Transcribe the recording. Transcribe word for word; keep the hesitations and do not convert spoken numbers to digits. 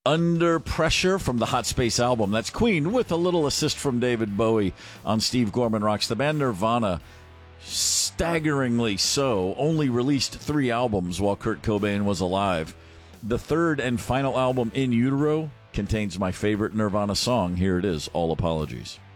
Under Pressure from the Hot Space album. That's Queen with a little assist from David Bowie on Steve Gorman Rocks. The band Nirvana, staggeringly so, only released three albums while Kurt Cobain was alive. The third and final album, In Utero, contains my favorite Nirvana song. Here it is, All Apologies.